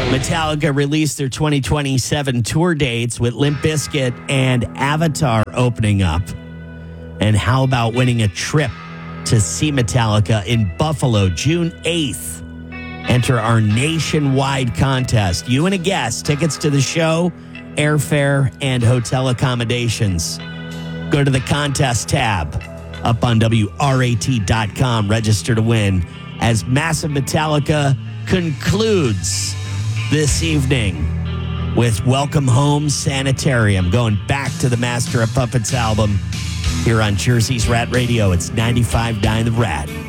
Metallica released their 2027 tour dates with Limp Bizkit and Avatar opening up. And how about winning a trip to see Metallica in Buffalo June 8th? Enter our nationwide contest. You and a guest, tickets to the show, airfare, and hotel accommodations. Go to the contest tab up on WRAT.com. Register to win as Massive Metallica concludes this evening with Welcome Home Sanitarium, going back to the Master of Puppets album here on Jersey's Rat Radio. It's 95.9 The Rat.